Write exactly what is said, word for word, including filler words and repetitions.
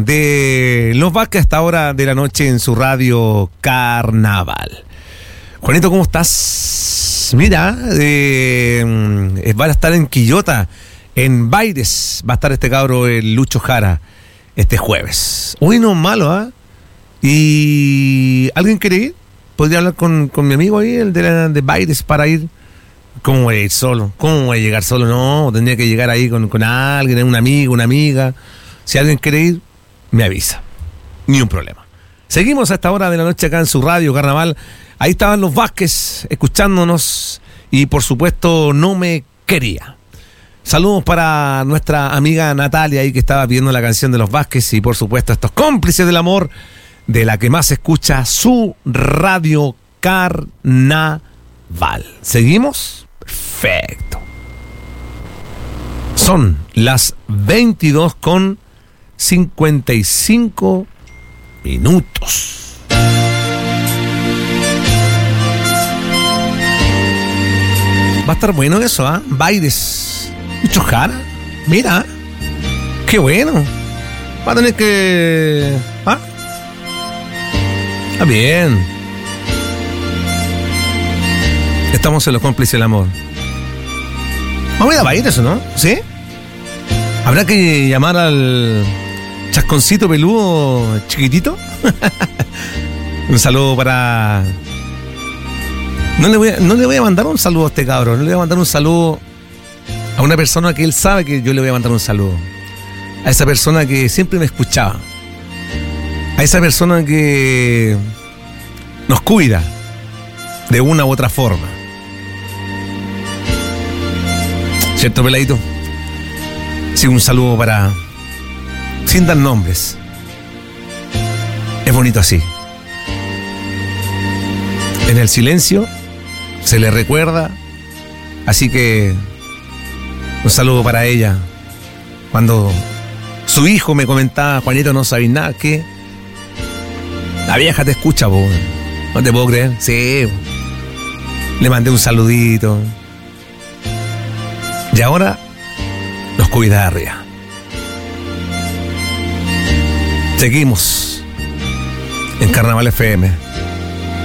de Los Vázquez a esta hora de la noche en su radio Carnaval. Juanito, ¿cómo estás? Mira, eh, va a estar en Quillota, en Baires, va a estar este cabro, el Lucho Jara, este jueves. Uy, no es malo, ¿ah? ¿eh? ¿Y alguien quiere ir? ¿Podría hablar con, con mi amigo ahí, el de, la, de Baires, para ir? ¿Cómo voy a ir solo? ¿Cómo voy a llegar solo? No, tendría que llegar ahí con, con alguien, un amigo, una amiga. Si alguien quiere ir, me avisa. Ni un problema. Seguimos a esta hora de la noche acá en su radio Carnaval. Ahí estaban los Vázquez escuchándonos y por supuesto No Me Quería. Saludos para nuestra amiga Natalia ahí que estaba pidiendo la canción de los Vázquez y por supuesto estos cómplices del amor de la que más escucha su radio Carnaval. ¿Seguimos? Perfecto. Son las veintidós con cincuenta y cinco minutos. Va a estar bueno eso, ¿ah? ¿eh? Baires. Lucho Jara. Mira. Qué bueno. Va a tener que... ¿Ah? Está bien. Estamos en los cómplices del amor. Vamos a ir a Baires, ¿no? ¿Sí? Habrá que llamar al chasconcito peludo chiquitito. Un saludo para... No le, voy a, no le voy a mandar un saludo a este cabrón. No le voy a mandar un saludo a una persona que él sabe que yo le voy a mandar un saludo. A esa persona que siempre me escuchaba. A esa persona que nos cuida de una u otra forma. ¿Cierto, peladito? Sí, un saludo para... Sin dar nombres. Es bonito así. En el silencio se le recuerda. Así que un saludo para ella. Cuando su hijo me comentaba, Juanito, no sabéis nada, ¿qué? La vieja te escucha, po. No te puedo creer. Sí. Le mandé un saludito. Y ahora nos cuida de arriba. Seguimos en Carnaval F M.